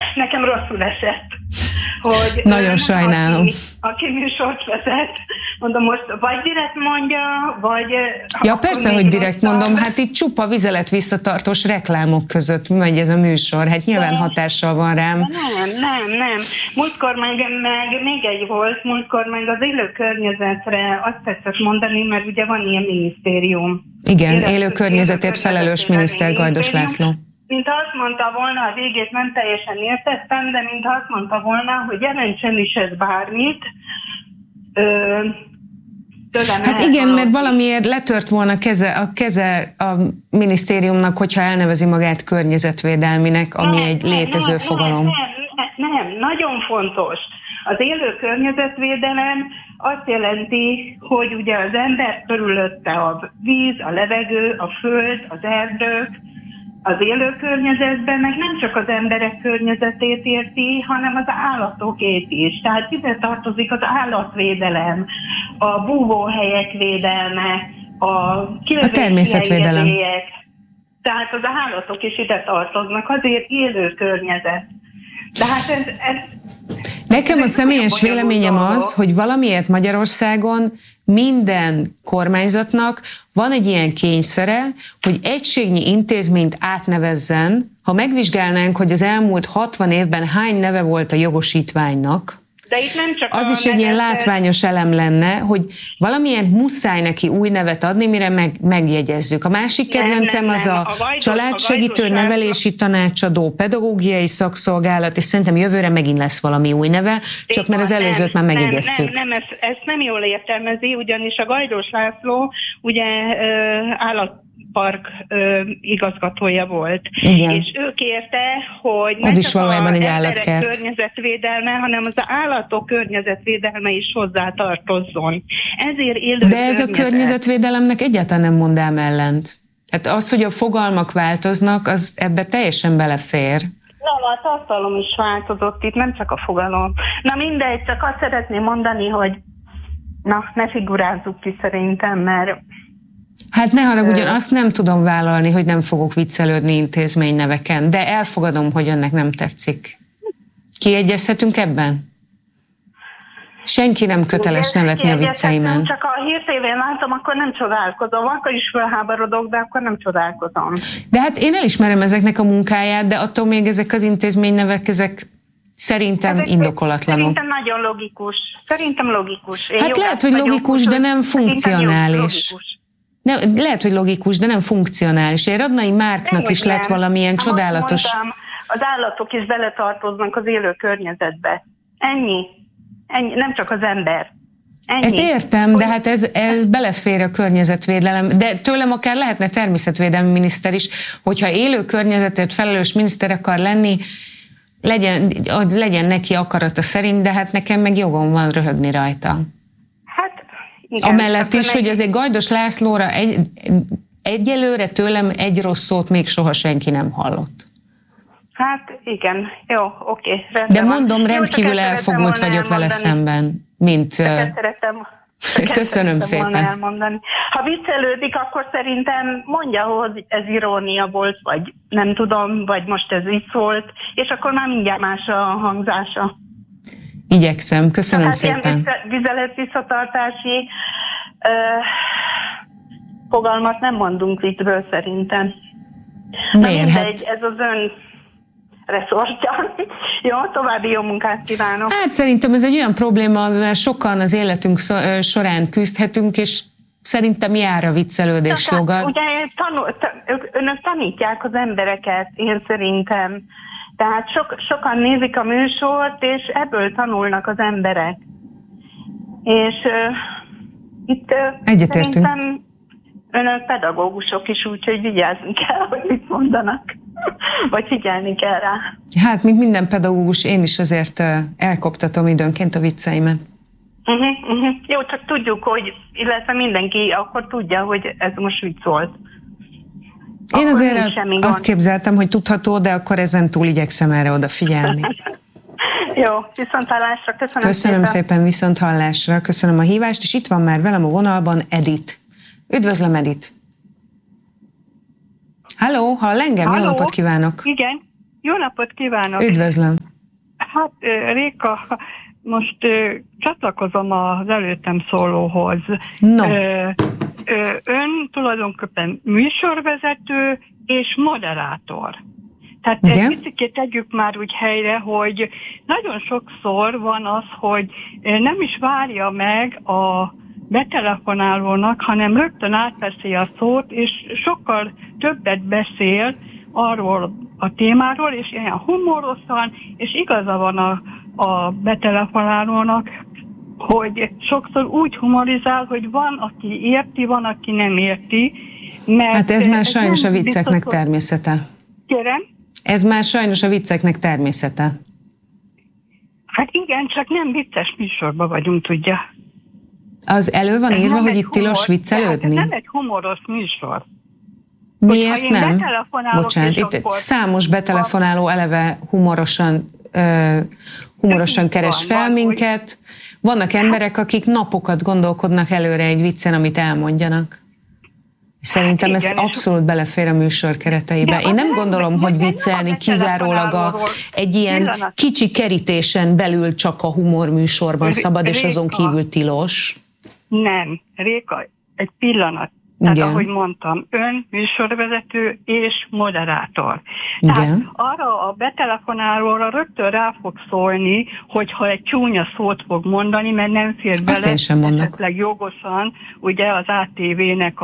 nekem rosszul esett, hogy nagyon sajnálom. Aki műsort vezet, mondom most, vagy direkt mondja, vagy... Ja, persze, hogy direkt mondom, hát itt csupa vizelet visszatartós reklámok között megy ez a műsor, hát nyilván hatással van rám. Nem. Múltkor meg még egy volt, múltkor meg az élő környezetre azt tetszett mondani, mert ugye van ilyen minisztérium. Igen, élő környezetért felelős miniszter Gajdos László. Mint azt mondta volna, a végét nem teljesen értettem, de mint azt mondta volna, hogy jelentsen is ez bármit, hát igen, mert valamiért letört volna a keze a minisztériumnak, hogyha elnevezi magát környezetvédelminek, ami egy létező fogalom. Nem, nagyon fontos. Az élő környezetvédelem azt jelenti, hogy ugye az ember körülötte a víz, a levegő, a föld, az erdők, az élő környezetben meg nem csak az emberek környezetét érti, hanem az állatokét is. Tehát ide tartozik az állatvédelem, a búvóhelyek védelme, a természetvédelem. Tehát az állatok is ide tartoznak, azért élő környezet. De hát ez nekem a személyes véleményem az, hogy valamiért Magyarországon minden kormányzatnak van egy ilyen kényszere, hogy egységnyi intézményt átnevezzen. Ha megvizsgálnánk, hogy az elmúlt 60 évben hány neve volt a jogosítványnak, de itt nem csak az is egy ilyen látványos elem lenne, hogy valamilyen muszáj neki új nevet adni, mire megjegyezzük. A másik kedvencem az a családsegítő, nevelési tanácsadó, pedagógiai szakszolgálat, és szerintem jövőre megint lesz valami új neve, csak mert az előzőt már megjegyeztük. Nem, ezt nem jól értelmezi, ugyanis a Gajdos László ugye állatpark igazgatója volt. Igen. És ő kérte, hogy az ne is csak valójában egy emberek állatkert környezetvédelme, hanem az állatok környezetvédelme is hozzá tartozzon. Ezért élő de ez a környezetvédelemnek egyáltalán nem mond ám ellent. Hát az, hogy a fogalmak változnak, az ebbe teljesen belefér. A tartalom is változott itt, nem csak a fogalom. Na mindegy, csak azt szeretném mondani, hogy ne figurázzuk ki szerintem, mert... Hát ne haragudjon, azt nem tudom vállalni, hogy nem fogok viccelődni intézményneveken, de elfogadom, hogy önnek nem tetszik. Kiegyezhetünk ebben? Senki nem köteles nevetni a vicceimen. Csak a Hír TV-n látom, akkor nem csodálkozom. Akkor is felháborodok, de akkor nem csodálkozom. De hát én elismerem ezeknek a munkáját, de attól még ezek az intézménynevek, ezek szerintem indokolatlanok. Szerintem nagyon logikus. Hát lehet, hogy logikus, de nem funkcionális. Nem, lehet, hogy logikus, de nem funkcionális. Egy Radnai Márknak is lett valamilyen csodálatos... Mondtam, az állatok is beletartoznak az élő környezetbe. Ennyi, nem csak az ember. Ennyi. Ezt értem, de hát ez belefér a környezetvédelem, de tőlem akár lehetne természetvédelmi miniszter is, hogyha élő környezetért felelős miniszter akar lenni, legyen neki akarata szerint, de hát nekem meg jogom van röhögni rajta. Igen, amellett is, hogy azért Gajdos Lászlóra egyelőre tőlem egy rossz szót még soha senki nem hallott. Hát igen, jó, oké. De mondom, rendkívül elfogult vagyok vele szemben, mint... Köszönöm szépen. Elmondani. Ha viccelődik, akkor szerintem mondja, hogy ez irónia volt, vagy nem tudom, vagy most ez vicc volt, és akkor már mindjárt más a hangzása. Igyekszem, köszönöm szépen. Ilyen vizelet visszatartási fogalmat nem mondunk viccből szerintem. Miért? Mindegy, ez az ön reszortja. Jó, további jó munkát kívánok. Hát szerintem ez egy olyan probléma, amivel sokan az életünk során küzdhetünk, és szerintem jár a viccelődés joga. Ugye önök tanítják az embereket, én szerintem. Tehát sokan nézik a műsort, és ebből tanulnak az emberek. És itt szerintem önök pedagógusok is, úgyhogy vigyázni kell, hogy mit mondanak. Vagy figyelni kell rá. Hát, mint minden pedagógus, én is azért elkoptatom időnként a vicceimet. Jó, csak tudjuk, hogy illetve mindenki akkor tudja, hogy ez most vicc volt. Én azért azt képzeltem, hogy tudható, de akkor ezen túl igyekszem erre odafigyelni. Jó, viszonthallásra, köszönöm szépen, viszonthallásra, köszönöm a hívást, és itt van már velem a vonalban Edith. Üdvözlöm, Edith! Halló, hall engem? Jó napot kívánok! Igen. Jó napot kívánok! Üdvözlöm! Hát Réka, most csatlakozom az előttem szólóhoz. No. Ön tulajdonképpen műsorvezető és moderátor. Tehát egy picit tegyük már úgy helyre, hogy nagyon sokszor van az, hogy nem is várja meg a betelefonálónak, hanem rögtön átveszi a szót, és sokkal többet beszél arról a témáról, és ilyen humorosan, és igaza van a betelefonálónak, hogy sokszor úgy humorizál, hogy van, aki érti, van, aki nem érti. Mert hát ez már sajnos a vicceknek természete. Kérem? Ez már sajnos a vicceknek természete. Hát igen, csak nem vicces műsorban vagyunk, tudja. Az elő van írva, hogy itt tilos viccelődni? Ez nem egy humoros műsor. Miért nem? Bocsánat, itt számos betelefonáló eleve humorosan keres fel minket. Vannak emberek, akik napokat gondolkodnak előre egy viccen, amit elmondjanak. Szerintem ez abszolút belefér a műsor kereteibe. Én nem gondolom, hogy viccelni kizárólag egy ilyen kicsi kerítésen belül csak a humorműsorban szabad, és azon kívül tilos. Nem, Réka, egy pillanat. Tehát ahogy mondtam, ön műsorvezető és moderátor. Tehát arra a betelefonálóra rögtön rá fog szólni, hogyha egy csúnya szót fog mondani, mert nem fér bele esetleg jogosan ugye az ATV-nek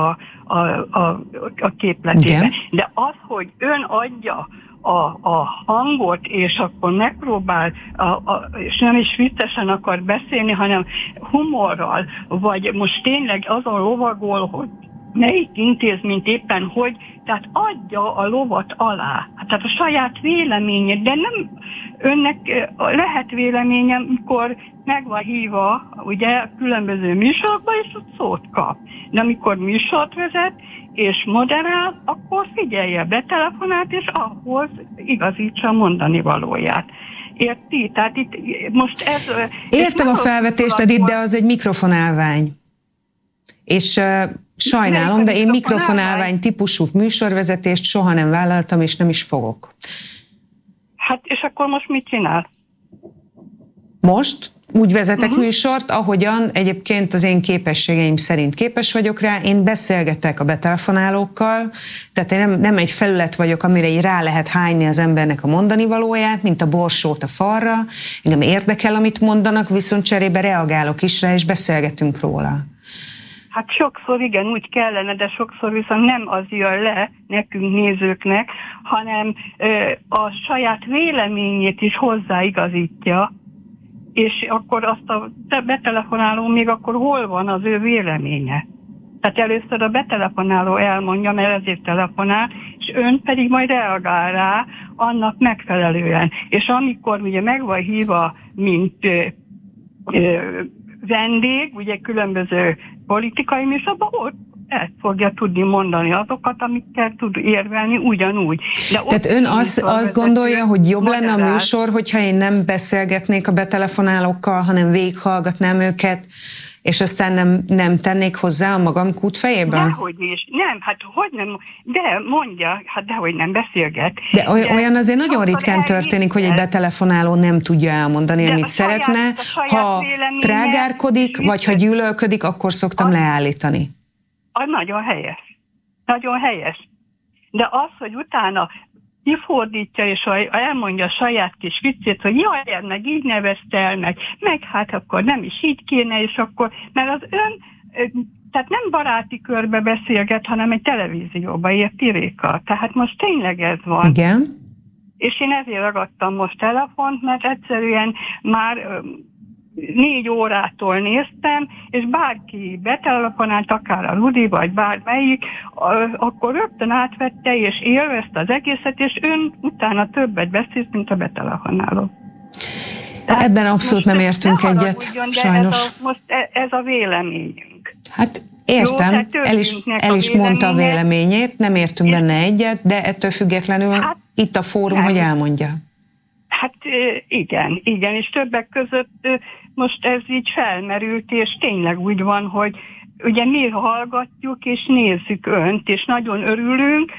a képletébe. Igen. De az, hogy ön adja a hangot, és akkor megpróbál, és nem is viccesen akar beszélni, hanem humorral, vagy most tényleg azon lovagol, hogy melyik intézményt éppen hogy, tehát adja a lovat alá. Tehát a saját véleményét, de nem önnek lehet véleménye, mikor meg van hívva, ugye, különböző műsorokba, és ott szót kap. De amikor műsort vezet, és moderál, akkor figyelje, betelefonált, és ahhoz igazítsa a mondani valóját. Érti? Tehát itt most ez... Értem a felvetést, Edith, de az egy mikrofonálvány. És sajnálom, de én mikrofonálvány típusú műsorvezetést soha nem vállaltam, és nem is fogok. Hát, és akkor most mit csinál? Most úgy vezetek műsort, ahogyan egyébként az én képességeim szerint képes vagyok rá. Én beszélgetek a betelefonálókkal, tehát én nem egy felület vagyok, amire így rá lehet hányni az embernek a mondani valóját, mint a borsót a falra. Engem érdekel, amit mondanak, viszont cserébe reagálok is rá, és beszélgetünk róla. Hát sokszor igen, úgy kellene, de sokszor viszont nem az jön le nekünk nézőknek, hanem a saját véleményét is hozzáigazítja, és akkor azt a betelefonáló még akkor hol van az ő véleménye. Tehát először a betelefonáló elmondja, mert ezért telefonál, és ön pedig majd reagál rá annak megfelelően. És amikor ugye meg van hívva, mint vendég, ugye különböző politikai műsorban, ott el fogja tudni mondani azokat, amikkel tud érvelni ugyanúgy. De tehát ön azt gondolja, hogy jobb lenne a műsor, hogyha én nem beszélgetnék a betelefonálókkal, hanem végighallgatnám őket, és aztán nem tennék hozzá a magam kútfejében? Dehogy is. Nem, hát hogy nem, de mondja, hát dehogy nem beszélget. De olyan azért nagyon ritkán történik, hogy egy betelefonáló nem tudja elmondani, amit szeretne. Ha trágárkodik, vagy ha gyűlölködik, akkor szoktam leállítani. Nagyon helyes. Nagyon helyes. De az, hogy utána kifordítja, és elmondja a saját kis viccét, hogy jaj, meg így neveztel, meg hát akkor nem is így kéne, és akkor, mert az ön, tehát nem baráti körbe beszélget, hanem egy televízióba, érti, Réka? Tehát most tényleg ez van. Igen. És én ezért ragadtam most telefont, mert egyszerűen már 4 órától néztem, és bárki betelefonált, akár a Rudi, vagy bármelyik, akkor rögtön átvette, és élvezte az egészet, és ön utána többet beszélt, mint a betelefonáló. Ebben abszolút nem értünk egyet, sajnos. Most ez a véleményünk. Hát értem, jó, el is mondta a véleményét, nem értünk benne egyet, de ettől függetlenül itt a fórum, hogy elmondja. Hát igen, és többek között most ez így felmerült, és tényleg úgy van, hogy ugye mi hallgatjuk és nézzük önt, és nagyon örülünk,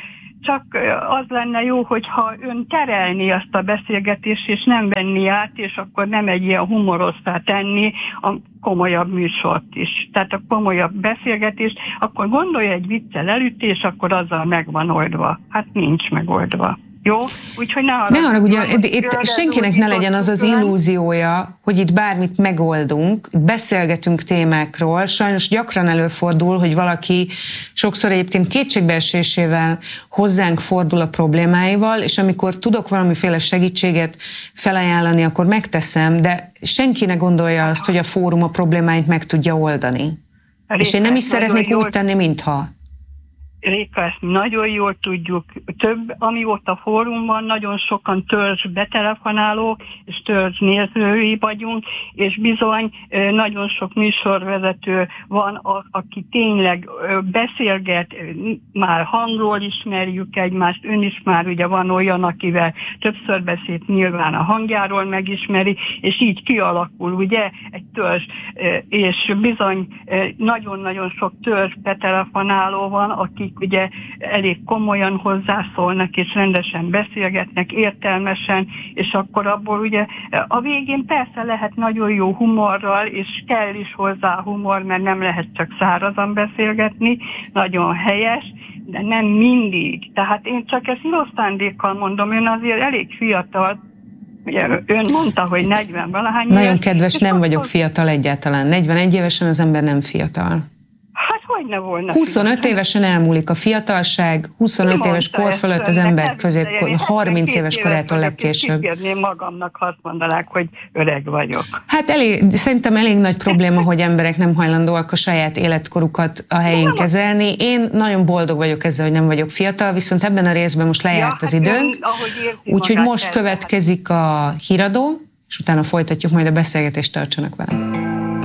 csak az lenne jó, hogyha ön terelni azt a beszélgetést, és nem venni át, és akkor nem egy ilyen humorosztá tenni a komolyabb műsort is. Tehát a komolyabb beszélgetést, akkor gondolja egy viccel elütés, akkor azzal meg van oldva. Hát nincs megoldva. Jó? Úgyhogy ne haragudjon, itt senkinek ne legyen az az illúziója, hogy itt bármit megoldunk, beszélgetünk témákról. Sajnos gyakran előfordul, hogy valaki sokszor egyébként kétségbeesésével hozzánk fordul a problémáival, és amikor tudok valamiféle segítséget felajánlani, akkor megteszem, de senki ne gondolja azt, hogy a fórum a problémáit meg tudja oldani. És én nem is szeretnék úgy tenni, mintha. Réka, ezt nagyon jól tudjuk. Amióta fórum van, nagyon sokan törzs betelefonálók és törzs nézői vagyunk, és bizony nagyon sok műsorvezető van, aki tényleg beszélget, már hangról ismerjük egymást, ön is már ugye van olyan, akivel többször beszélt, nyilván a hangjáról megismeri, és így kialakul ugye egy törzs, és bizony nagyon-nagyon sok törzs betelefonáló van, akik ugye elég komolyan hozzászólnak, és rendesen beszélgetnek, értelmesen, és akkor abból ugye a végén persze lehet nagyon jó humorral, és kell is hozzá humor, mert nem lehet csak szárazan beszélgetni, nagyon helyes, de nem mindig. Tehát én csak ezt jó szándékkal mondom, ön azért elég fiatal, ugye ön mondta, hogy 40-valahány éves. Nagyon kedves, nem vagyok fiatal egyáltalán. 41 évesen az ember nem fiatal. Hát hogyne volna. 25 évesen elmúlik a fiatalság, 25 éves kor fölött az ember középkor, 30 éves korától legkésőbb. Kikérném magamnak, ha azt mondanák, hogy öreg vagyok. Hát szerintem elég nagy probléma, hogy emberek nem hajlandóak a saját életkorukat a helyén kezelni. Én nagyon boldog vagyok ezzel, hogy nem vagyok fiatal, viszont ebben a részben most lejárt az időnk. Úgyhogy most következik a híradó, és utána folytatjuk majd a beszélgetést, tartsanak velem.